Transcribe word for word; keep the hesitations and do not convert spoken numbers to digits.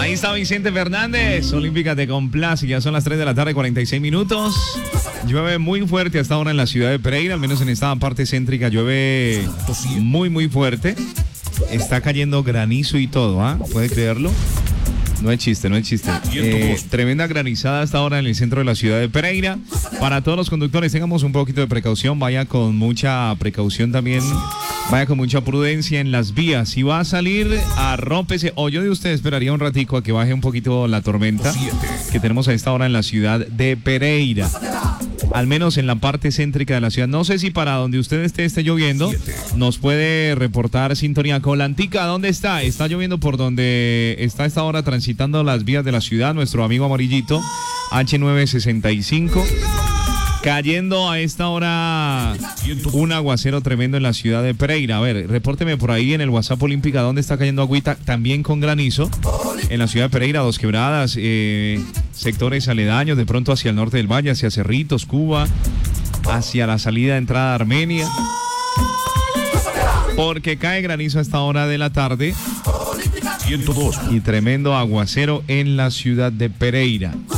Ahí está Vicente Fernández. Olímpica te complace. Ya son las tres de la tarde, cuarenta y seis minutos. Llueve muy fuerte hasta ahora en la ciudad de Pereira, al menos en esta parte céntrica. Llueve muy, muy fuerte. Está cayendo granizo y todo, ¿ah? ¿eh? ¿Puede creerlo? No es chiste, no es chiste. Eh, tremenda granizada hasta ahora en el centro de la ciudad de Pereira. Para todos los conductores, tengamos un poquito de precaución. Vaya con mucha precaución también. Vaya con mucha prudencia en las vías. Si va a salir, arrópese. O yo de usted esperaría un ratico a que baje un poquito la tormenta que tenemos a esta hora en la ciudad de Pereira. Al menos en la parte céntrica de la ciudad. No sé si para donde usted esté esté lloviendo. Nos puede reportar sintonía. Colantica, ¿dónde está? Está lloviendo por donde está a esta hora transitando las vías de la ciudad. Nuestro amigo Amarillito, H nueve sesenta y cinco. Cayendo a esta hora un aguacero tremendo en la ciudad de Pereira. A ver, repórteme por ahí en el WhatsApp Olímpica dónde está cayendo agüita, también con granizo. En la ciudad de Pereira, Dos Quebradas, eh, sectores aledaños, de pronto hacia el norte del valle, hacia Cerritos, Cuba, hacia la salida de entrada a Armenia. Porque cae granizo a esta hora de la tarde. ciento dos. Y tremendo aguacero en la ciudad de Pereira.